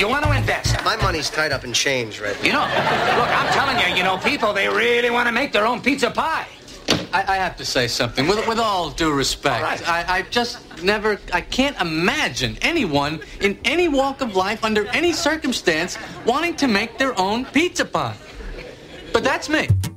You want to invest. My money's tied up in change, Red. Look, I'm telling you, people, they really want to make their own pizza pie. I have to say something, with all due respect. Right. I just never, I can't imagine anyone in any walk of life, under any circumstance, wanting to make their own pizza pie. But that's me.